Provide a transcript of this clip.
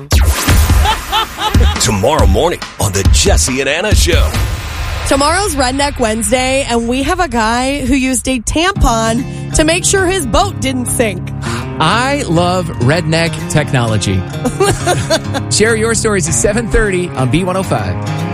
Tomorrow morning on the Jesse and Anna Show. Tomorrow's Redneck Wednesday, and we have a guy who used a tampon to make sure his boat didn't sink. I love redneck technology. Share your stories at 7:30 on B105.